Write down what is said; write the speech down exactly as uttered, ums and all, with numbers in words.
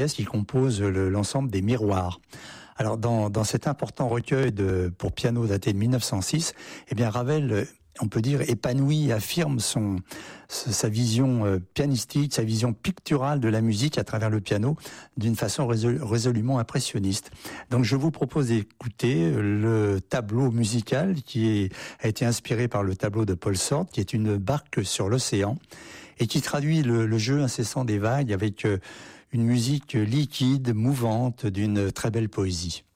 pièce qui compose le, l'ensemble des Miroirs. Alors dans, dans cet important recueil de, pour piano daté de mille neuf cent six, eh bien Ravel, on peut dire, épanoui, affirme son, sa vision euh, pianistique, sa vision picturale de la musique à travers le piano d'une façon résol, résolument impressionniste. Donc je vous propose d'écouter le tableau musical qui est, a été inspiré par le tableau de Paul Sorte, qui est une barque sur l'océan et qui traduit le, le jeu incessant des vagues avec euh, une musique liquide, mouvante, d'une très belle poésie.